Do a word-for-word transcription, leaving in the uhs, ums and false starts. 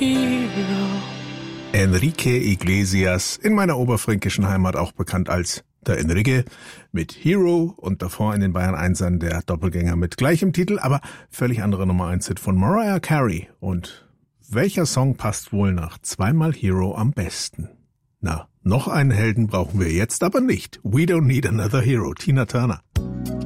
hero. Enrique Iglesias, in meiner oberfränkischen Heimat auch bekannt als der Enrique, mit Hero und davor in den Bayern Einsern der Doppelgänger mit gleichem Titel, aber völlig andere Nummer eins Hit von Mariah Carey. Und welcher Song passt wohl nach zweimal Hero am besten? Na, noch einen Helden brauchen wir jetzt aber nicht. We don't need another hero. Tina Turner.